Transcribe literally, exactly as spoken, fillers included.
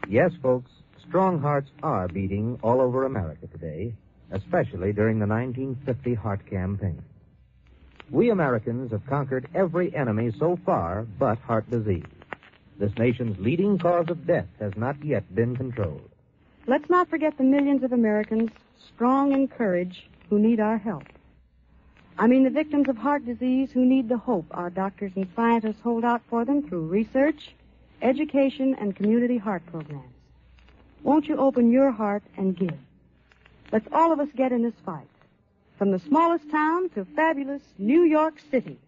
Yes, folks, strong hearts are beating all over America today, especially during the nineteen fifty Heart Campaign. We Americans have conquered every enemy so far but heart disease. This nation's leading cause of death has not yet been controlled. Let's not forget the millions of Americans, strong in courage, who need our help. I mean the victims of heart disease who need the hope our doctors and scientists hold out for them through research, education, and community heart programs. Won't you open your heart and give? Let's all of us get in this fight. From the smallest town to fabulous New York City.